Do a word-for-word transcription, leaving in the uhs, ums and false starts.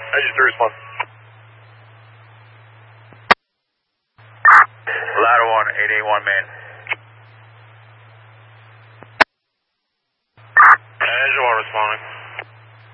Engine three response. Ladder one, eight eight one main. Engine one responding.